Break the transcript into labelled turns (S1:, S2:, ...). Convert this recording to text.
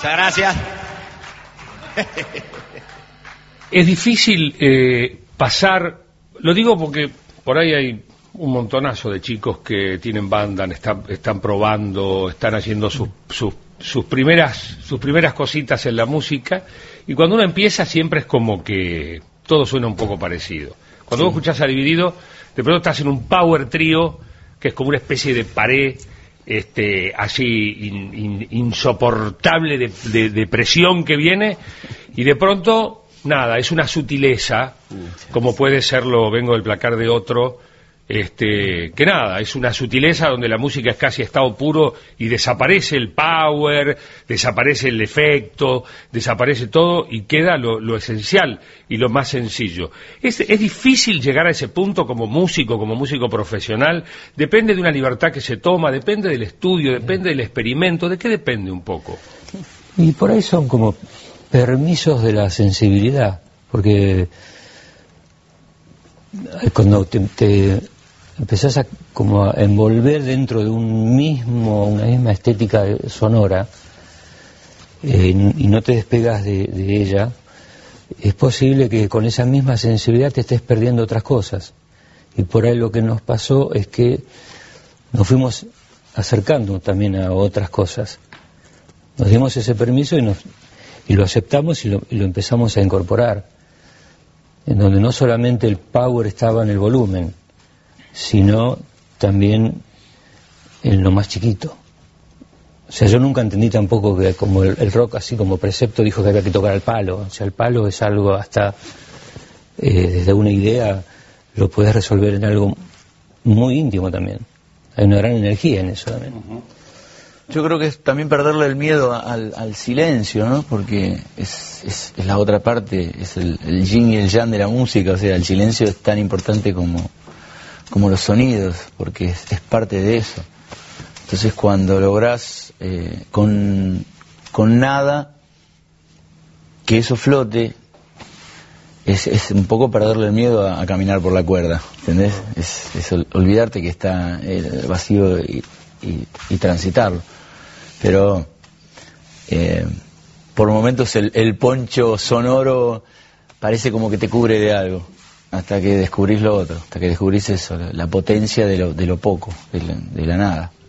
S1: Muchas gracias.
S2: Es difícil pasar, lo digo porque por ahí hay un montonazo de chicos que tienen banda, están probando, están haciendo sus primeras cositas en la música, y cuando uno empieza siempre es como que todo suena un poco parecido. Cuando vos escuchás a Dividido, de pronto estás en un power trío que es como una especie de pared así insoportable de presión que viene, y de pronto nada, es una sutileza, como puede serlo Vengo del placar de otro, que nada, es una sutileza donde la música es casi estado puro y desaparece el power, desaparece el efecto, desaparece todo y queda lo esencial y lo más sencillo. Es difícil llegar a ese punto como músico profesional, depende de una libertad que se toma, depende del estudio, depende del experimento. ¿De qué depende un poco?
S3: Y por ahí son como permisos de la sensibilidad, porque cuando te empezás a como a envolver dentro de una misma estética sonora, y no te despegas de ella, es posible que con esa misma sensibilidad te estés perdiendo otras cosas. Y por ahí lo que nos pasó es que nos fuimos acercando también a otras cosas. Nos dimos ese permiso y lo aceptamos y lo empezamos a incorporar, en donde no solamente el power estaba en el volumen, sino también en lo más chiquito. O sea, yo nunca entendí tampoco que como el rock así como precepto dijo que había que tocar al palo. O sea, el palo es algo hasta desde una idea lo puedes resolver en algo muy íntimo también. Hay una gran energía en eso también.
S4: Yo creo que es también perderle el miedo al silencio, ¿no? Porque es la otra parte, es el yin y el yang de la música. O sea, el silencio es tan importante como los sonidos, porque es parte de eso. Entonces cuando lográs con nada que eso flote, es un poco perderle el miedo a caminar por la cuerda, ¿entendés? Es olvidarte que está el vacío y transitarlo. Pero por momentos el poncho sonoro parece como que te cubre de algo, hasta que descubrís lo otro, hasta que descubrís eso, la potencia de lo poco, de la nada.